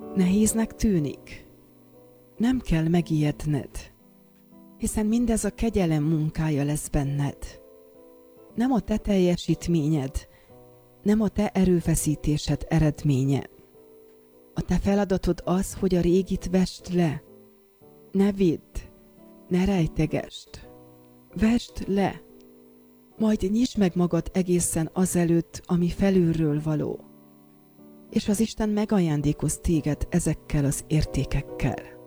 Nehéznek tűnik? Nem kell megijedned, hiszen mindez a kegyelem munkája lesz benned. Nem a te teljesítményed, nem a te erőfeszítésed eredménye. A te feladatod az, hogy a régit vesd le. Ne vidd, ne rejtegesd. Vesd le, majd nyisd meg magad egészen azelőtt, ami felülről való. És az Isten megajándékoz téged ezekkel az értékekkel.